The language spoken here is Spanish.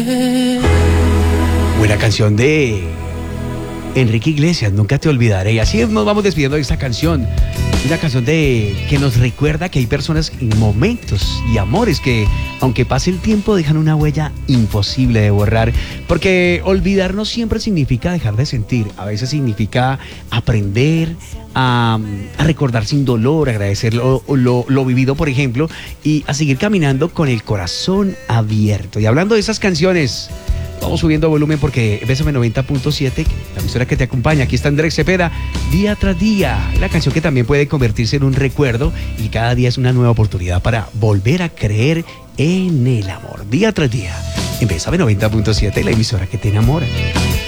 Buena canción de Enrique Iglesias, Nunca te olvidaré. Y así nos vamos despidiendo de esta canción. Una canción que nos recuerda que hay personas en momentos y amores que, aunque pase el tiempo, dejan una huella imposible de borrar. Porque olvidar no siempre significa dejar de sentir. A veces significa aprender a recordar sin dolor, agradecer lo vivido, por ejemplo, y a seguir caminando con el corazón abierto. Y hablando de esas canciones, vamos subiendo volumen porque Bésame 90.7, la emisora que te acompaña. Aquí está Andrés Cepeda, día tras día. La canción que también puede convertirse en un recuerdo y cada día es una nueva oportunidad para volver a creer en el amor. Día tras día, en Bésame 90.7, la emisora que te enamora.